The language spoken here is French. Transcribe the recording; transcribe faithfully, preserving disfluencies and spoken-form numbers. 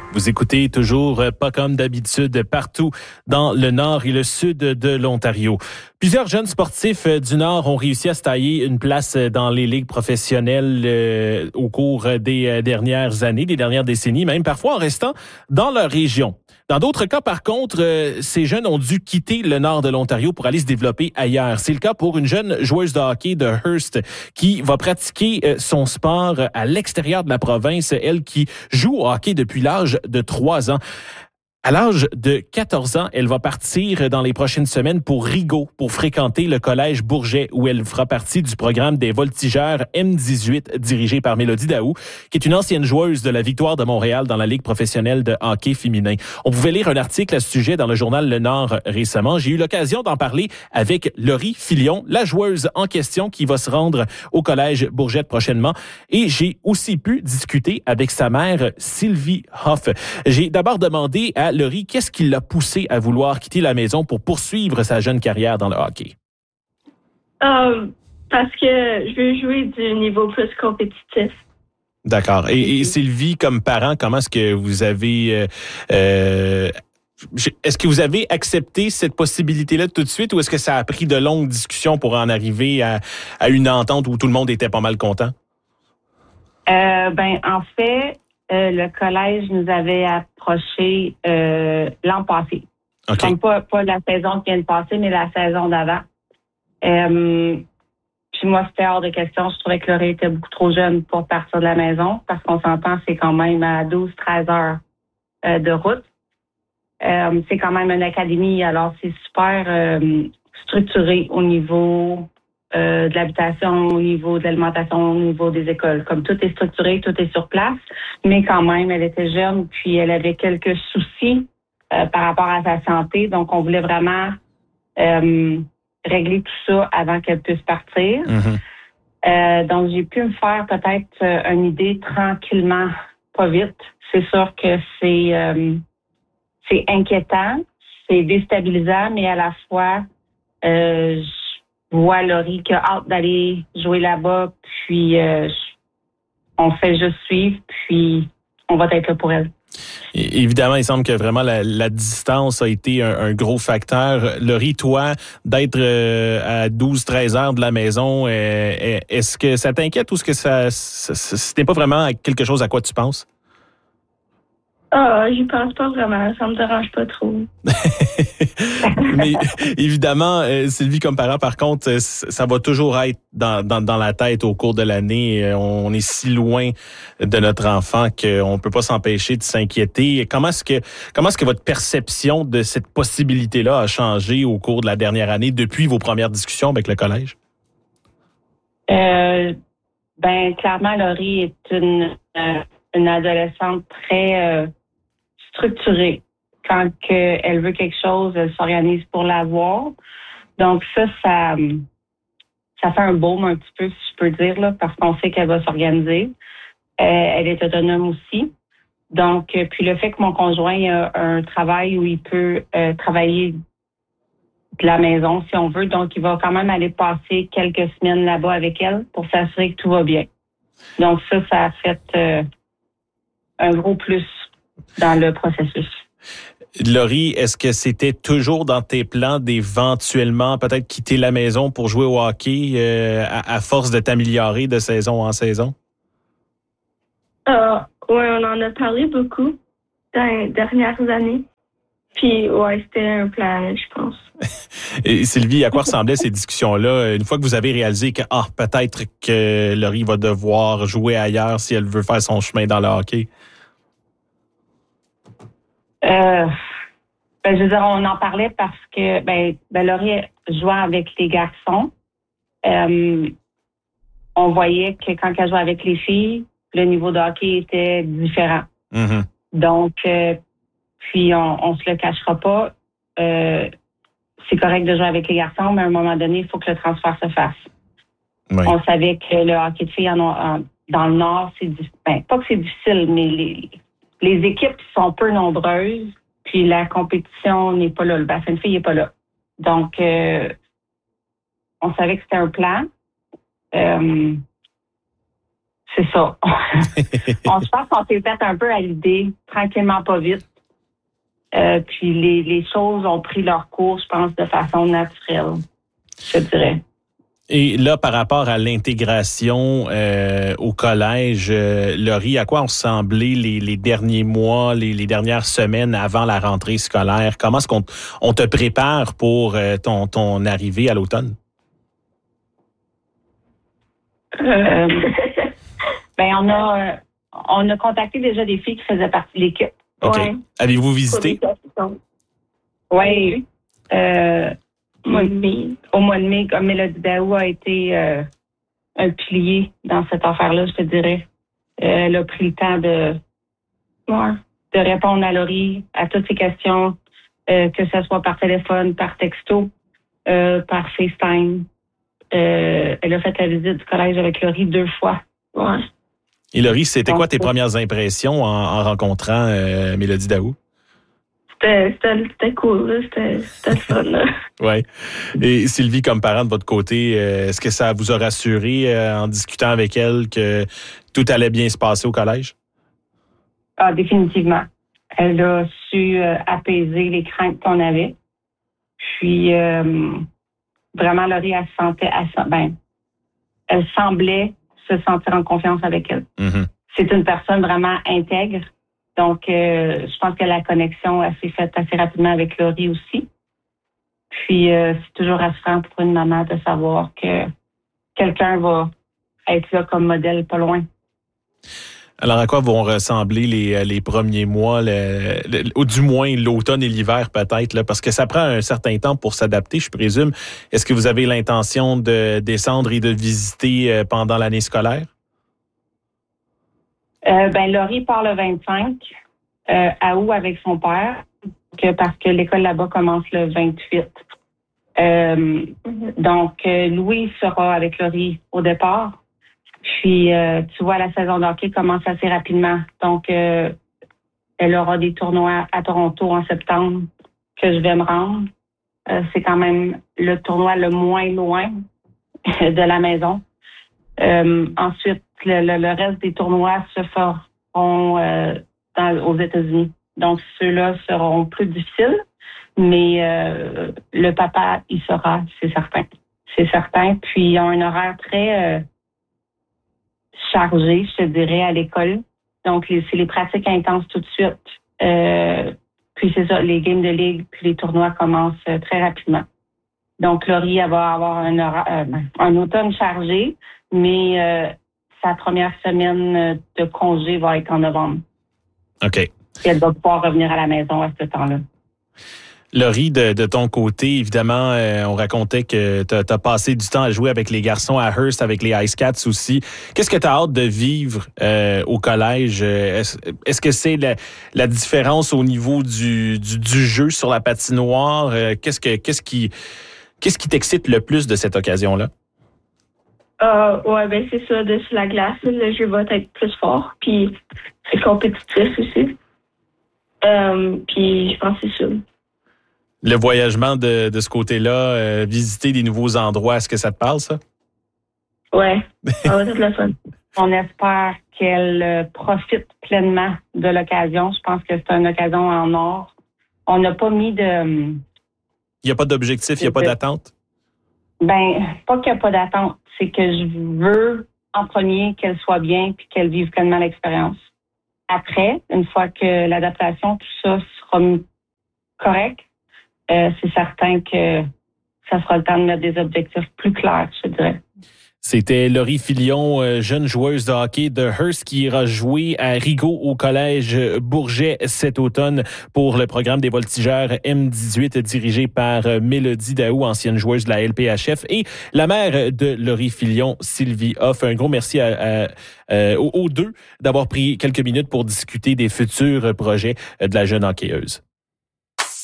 Vous écoutez toujours Pas comme d'habitude partout dans le nord et le sud de l'Ontario. Plusieurs jeunes sportifs du Nord ont réussi à se tailler une place dans les ligues professionnelles euh, au cours des dernières années, des dernières décennies, même parfois en restant dans leur région. Dans d'autres cas, par contre, euh, ces jeunes ont dû quitter le nord de l'Ontario pour aller se développer ailleurs. C'est le cas pour une jeune joueuse de hockey de Hearst qui va pratiquer euh, son sport à l'extérieur de la province, elle qui joue au hockey depuis l'âge de trois ans. À l'âge de quatorze ans, elle va partir dans les prochaines semaines pour Rigaud pour fréquenter le collège Bourget où elle fera partie du programme des voltigeurs M dix-huit dirigé par Mélodie Daou, qui est une ancienne joueuse de la Victoire de Montréal dans la Ligue professionnelle de hockey féminin. On pouvait lire un article à ce sujet dans le journal Le Nord récemment. J'ai eu l'occasion d'en parler avec Laurie Filion, la joueuse en question qui va se rendre au collège Bourget prochainement. Et j'ai aussi pu discuter avec sa mère, Sylvie Hoff. J'ai d'abord demandé à Laurie, qu'est-ce qui l'a poussé à vouloir quitter la maison pour poursuivre sa jeune carrière dans le hockey? Euh, parce que je veux jouer du niveau plus compétitif. D'accord. Et, et Sylvie, comme parent, comment est-ce que vous avez... Euh, euh, est-ce que vous avez accepté cette possibilité-là tout de suite ou est-ce que ça a pris de longues discussions pour en arriver à, à une entente où tout le monde était pas mal content? Euh, ben, en fait... Euh, le collège nous avait approché euh, l'an passé. Okay. Comme pas, pas la saison qui vient de passer, mais la saison d'avant. Euh, puis moi, c'était hors de question. Je trouvais que Laurie était beaucoup trop jeune pour partir de la maison parce qu'on s'entend, c'est quand même à douze treize heures euh, de route. Euh, c'est quand même une académie, alors c'est super euh, structuré au niveau... Euh, de l'habitation, au niveau de l'alimentation, au niveau des écoles. Comme tout est structuré, tout est sur place, mais quand même, elle était jeune, puis elle avait quelques soucis euh, par rapport à sa santé. Donc, on voulait vraiment euh, régler tout ça avant qu'elle puisse partir. Mm-hmm. Euh, donc, j'ai pu me faire peut-être euh, une idée tranquillement, pas vite. C'est sûr que c'est euh, c'est inquiétant, c'est déstabilisant, mais à la fois, euh, vois Laurie qui a hâte d'aller jouer là-bas, puis euh, on fait juste suivre, puis on va être là pour elle. Et évidemment, il semble que vraiment la, la distance a été un, un gros facteur. Laurie, toi, d'être euh, à douze treize heures de la maison, euh, est-ce que ça t'inquiète ou est-ce que ça, ça, ça c'était pas vraiment quelque chose à quoi tu penses? Ah, oh, j'y pense pas vraiment. Ça me dérange pas trop. Mais évidemment, euh, Sylvie, comme parent, par contre, ça va toujours être dans, dans, dans la tête au cours de l'année. On est si loin de notre enfant qu'on peut pas s'empêcher de s'inquiéter. Comment est-ce que comment est-ce que votre perception de cette possibilité-là a changé au cours de la dernière année depuis vos premières discussions avec le collège? Euh, ben clairement, Laurie est une euh, une adolescente très euh, structurée. Quand que elle veut quelque chose, elle s'organise pour l'avoir. Donc ça, ça, ça fait un baume un petit peu, si je peux dire, là, parce qu'on sait qu'elle va s'organiser. Euh, elle est autonome aussi. Donc, euh, puis le fait que mon conjoint a un travail où il peut euh, travailler de la maison, si on veut, donc il va quand même aller passer quelques semaines là-bas avec elle pour s'assurer que tout va bien. Donc ça, ça a fait euh, un gros plus dans le processus. Laurie, est-ce que c'était toujours dans tes plans d'éventuellement peut-être quitter la maison pour jouer au hockey euh, à, à force de t'améliorer de saison en saison? Euh, oui, on en a parlé beaucoup dans les dernières années. Puis, ouais, c'était un plan, je pense. Et Sylvie, à quoi ressemblaient ces discussions-là? Une fois que vous avez réalisé que ah, peut-être que Laurie va devoir jouer ailleurs si elle veut faire son chemin dans le hockey? Euh, ben, je veux dire, on en parlait parce que ben, ben Laurie jouant avec les garçons, euh, on voyait que quand elle jouait avec les filles, le niveau de hockey était différent. Mm-hmm. Donc, euh, puis on, on se le cachera pas. Euh, c'est correct de jouer avec les garçons, mais à un moment donné, il faut que le transfert se fasse. Oui. On savait que le hockey de filles en, en, dans le Nord, c'est ben, pas que c'est difficile, mais les Les équipes sont peu nombreuses, puis la compétition n'est pas là. Le bassin de filles n'est pas là. Donc, euh, on savait que c'était un plan. Euh, c'est ça. On se pense qu'on s'est fait un peu à l'idée, tranquillement, pas vite. Euh, puis les, les choses ont pris leur cours, je pense, de façon naturelle, je dirais. Et là, par rapport à l'intégration euh, au collège, euh, Laurie, à quoi ont ressemblé les, les derniers mois, les, les dernières semaines avant la rentrée scolaire? Comment est-ce qu'on on te prépare pour euh, ton, ton arrivée à l'automne? Euh, ben, on a, euh, on a contacté déjà des filles qui faisaient partie de l'équipe. OK. Ouais. Avez-vous visité? Oui. Euh, Au mois de mai. Au mois de mai, comme Mélodie Daou a été euh, un pilier dans cette affaire-là, je te dirais. Euh, elle a pris le temps de, Ouais. de répondre à Laurie, à toutes ses questions, euh, que ce soit par téléphone, par texto, euh, par FaceTime. Euh, elle a fait la visite du collège avec Laurie deux fois. Ouais. Et Laurie, c'était quoi tes premières impressions en, en rencontrant euh, Mélodie Daou? C'était, c'était, c'était cool, là. C'était, c'était le fun, là. Oui. Et Sylvie, comme parent de votre côté, euh, est-ce que ça vous a rassuré euh, en discutant avec elle que tout allait bien se passer au collège? Ah, définitivement. Elle a su euh, apaiser les craintes qu'on avait. Puis, euh, vraiment, Laurie, elle se sentait, elle, ben, elle semblait se sentir en confiance avec elle. Mm-hmm. C'est une personne vraiment intègre. Donc, euh, je pense que la connexion elle s'est faite assez rapidement avec Laurie aussi. Puis, euh, c'est toujours rassurant pour une maman de savoir que quelqu'un va être là comme modèle pas loin. Alors, à quoi vont ressembler les, les premiers mois, le, le, ou du moins l'automne et l'hiver peut-être, là, parce que ça prend un certain temps pour s'adapter, je présume. Est-ce que vous avez l'intention de descendre et de visiter pendant l'année scolaire? Euh, ben, Laurie part le vingt-cinq euh, à août avec son père, que, parce que l'école là-bas commence le vingt-huit. Euh, mm-hmm. Donc, euh, Louis sera avec Laurie au départ. Puis, euh, tu vois, la saison de hockey commence assez rapidement. Donc, euh, elle aura des tournois à Toronto en septembre que je vais me rendre. Euh, c'est quand même le tournoi le moins loin de la maison. Euh, ensuite, le, le, le reste des tournois se feront euh, dans, aux États-Unis. Donc, ceux-là seront plus difficiles, mais euh, le papa, il sera, c'est certain. C'est certain. Puis, ils ont un horaire très euh, chargé, je te dirais, à l'école. Donc, les, c'est les pratiques intenses tout de suite. Euh, puis, c'est ça, les games de ligue, puis les tournois commencent euh, très rapidement. Donc, Laurie, elle va avoir un, horaire, euh, un automne chargé, mais euh, sa première semaine de congé va être en novembre. OK. Et elle va pouvoir revenir à la maison à ce temps-là. Laurie, de, de ton côté, évidemment, euh, on racontait que tu as passé du temps à jouer avec les garçons à Hearst, avec les Ice Cats aussi. Qu'est-ce que tu as hâte de vivre euh, au collège? Est-ce, est-ce que c'est la, la différence au niveau du, du, du jeu sur la patinoire? Euh, qu'est-ce, que, qu'est-ce, qui, qu'est-ce qui t'excite le plus de cette occasion-là? Euh, ouais, ben c'est ça, de sur la glace, le jeu va être plus fort, puis c'est compétitif aussi. Euh, puis je pense que c'est ça. Le voyagement de, de ce côté-là, euh, visiter des nouveaux endroits, est-ce que ça te parle, ça? Ouais, ça va être le fun. On espère qu'elle euh, profite pleinement de l'occasion. Je pense que c'est une occasion en or. On n'a pas mis de... Il n'y a pas d'objectif, il n'y a pas d'attente? Ben, pas qu'il n'y a pas d'attente. C'est que je veux, en premier, qu'elle soit bien puis qu'elle vive pleinement l'expérience. Après, une fois que l'adaptation, tout ça sera correct, euh, c'est certain que ça sera le temps de mettre des objectifs plus clairs, je dirais. C'était Laurie Filion, jeune joueuse de hockey de Hearst, qui ira jouer à Rigaud au collège Bourget cet automne pour le programme des voltigeurs M dix-huit dirigé par Mélodie Daou, ancienne joueuse de la L P H F, et la mère de Laurie Filion, Sylvie Hoff. Un gros merci à, à, à, aux deux d'avoir pris quelques minutes pour discuter des futurs projets de la jeune hockeyeuse.